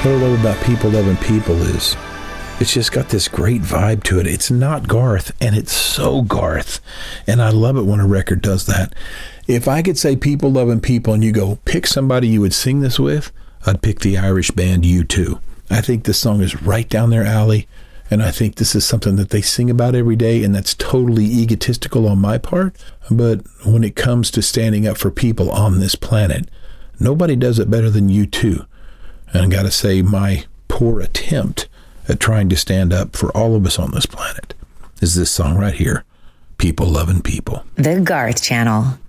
What I love about People Loving People is it's just got this great vibe to it. It's not Garth, and it's so Garth. And I love it when a record does that. If I could say People Loving People and you go, pick somebody you would sing this with, I'd pick the Irish band U2. I think this song is right down their alley, and I think this is something that they sing about every day, and that's totally egotistical on my part. But when it comes to standing up for people on this planet, nobody does it better than U2. And I got to say, my poor attempt at trying to stand up for all of us on this planet is this song right here, People Loving People. The Garth Channel.